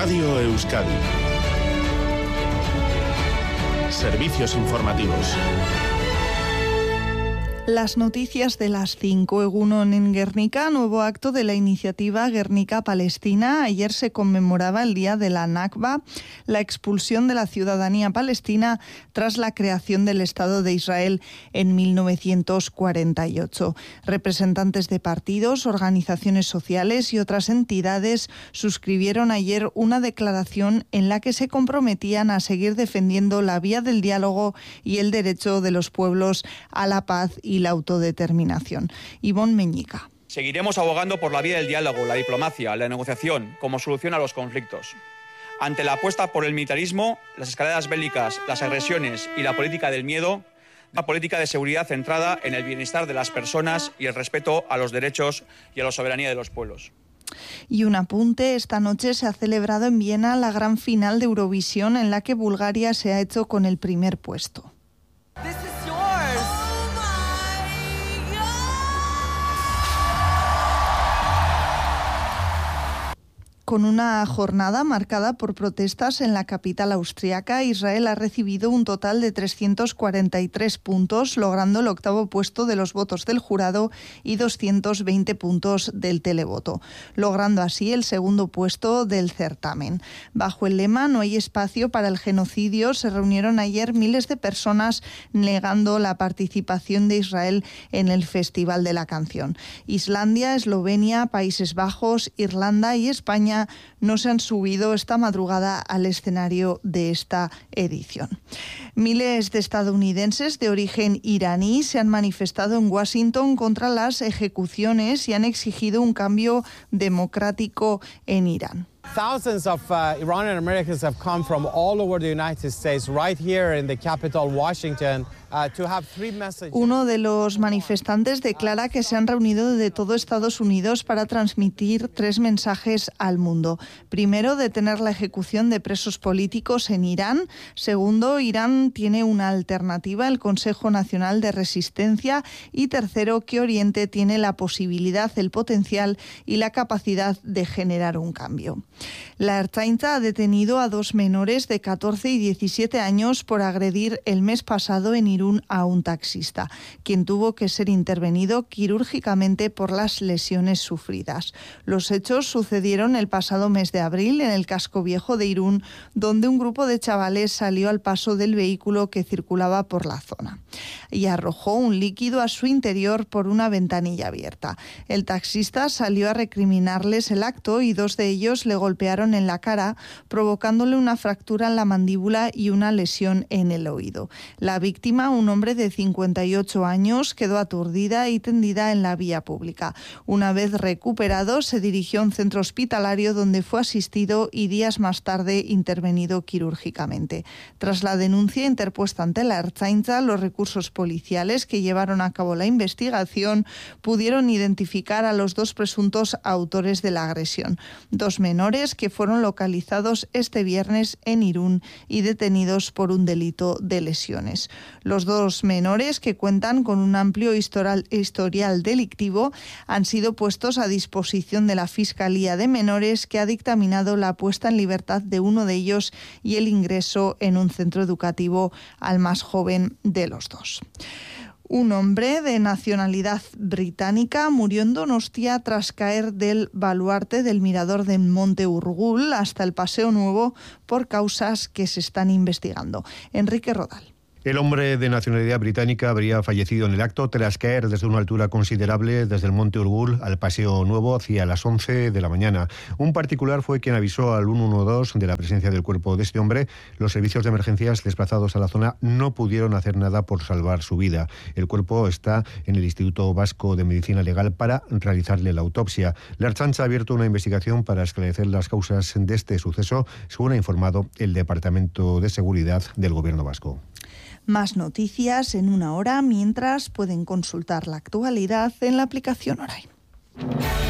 Radio Euskadi. Servicios informativos. Las noticias de las 5. Egunon en Guernica, nuevo acto de la iniciativa Guernica-Palestina. Ayer se conmemoraba el día de la Nakba, la expulsión de la ciudadanía palestina tras la creación del Estado de Israel en 1948. Representantes de partidos, organizaciones sociales y otras entidades suscribieron ayer una declaración en la que se comprometían a seguir defendiendo la vía del diálogo y el derecho de los pueblos a la paz y la autodeterminación. Ivonne Meñica. Seguiremos abogando por la vía del diálogo, la diplomacia, la negociación como solución a los conflictos. Ante la apuesta por el militarismo, las escaladas bélicas, las agresiones y la política del miedo, una política de seguridad centrada en el bienestar de las personas y el respeto a los derechos y a la soberanía de los pueblos. Y un apunte, esta noche se ha celebrado en Viena la gran final de Eurovisión en la que Bulgaria se ha hecho con el primer puesto. Con una jornada marcada por protestas en la capital austriaca, Israel ha recibido un total de 343 puntos, logrando el 8º puesto de los votos del jurado y 220 puntos del televoto, logrando así el 2º puesto del certamen. Bajo el lema "No hay espacio para el genocidio", se reunieron ayer miles de personas negando la participación de Israel en el Festival de la Canción. Islandia, Eslovenia, Países Bajos, Irlanda y España no se han subido esta madrugada al escenario de esta edición. Miles de estadounidenses de origen iraní se han manifestado en Washington contra las ejecuciones y han exigido un cambio democrático en Irán. Thousands of Iranian Americans have come from all over the United States, right here in the capital, Washington, to have 3 messages. Uno de los manifestantes declara que se han reunido de todo Estados Unidos para transmitir 3 mensajes al mundo. Primero, detener la ejecución de presos políticos en Irán. Segundo, Irán tiene una alternativa, el Consejo Nacional de Resistencia. Y tercero, que Oriente tiene la posibilidad, el potencial y la capacidad de generar un cambio. La Ertzaintza ha detenido a 2 menores de 14 y 17 años por agredir el mes pasado en Irún a un taxista, quien tuvo que ser intervenido quirúrgicamente por las lesiones sufridas. Los hechos sucedieron el pasado mes de abril en el casco viejo de Irún, donde un grupo de chavales salió al paso del vehículo que circulaba por la zona y arrojó un líquido a su interior por una ventanilla abierta. El taxista salió a recriminarles el acto y 2 de ellos le golpearon en la cara, provocándole una fractura en la mandíbula y una lesión en el oído. La víctima, un hombre de 58 años, quedó aturdida y tendida en la vía pública. Una vez recuperado, se dirigió a un centro hospitalario donde fue asistido y días más tarde intervenido quirúrgicamente. Tras la denuncia interpuesta ante la Ertzaintza, los recursos policiales que llevaron a cabo la investigación pudieron identificar a los 2 presuntos autores de la agresión, 2 menores que fueron localizados este viernes en Irún y detenidos por un delito de lesiones. Los 2 menores, que cuentan con un amplio historial delictivo, han sido puestos a disposición de la Fiscalía de Menores, que ha dictaminado la puesta en libertad de uno de ellos y el ingreso en un centro educativo al más joven de los 2. Un hombre de nacionalidad británica murió en Donostia tras caer del baluarte del mirador del Monte Urgul hasta el Paseo Nuevo por causas que se están investigando. Enrique Rodal. El hombre de nacionalidad británica habría fallecido en el acto tras caer desde una altura considerable desde el Monte Urgul al Paseo Nuevo hacia las 11 de la mañana. Un particular fue quien avisó al 112 de la presencia del cuerpo de este hombre. Los servicios de emergencias desplazados a la zona no pudieron hacer nada por salvar su vida. El cuerpo está en el Instituto Vasco de Medicina Legal para realizarle la autopsia. La Ertzaintza ha abierto una investigación para esclarecer las causas de este suceso, según ha informado el Departamento de Seguridad del Gobierno vasco. Más noticias en una hora, mientras pueden consultar la actualidad en la aplicación Orain.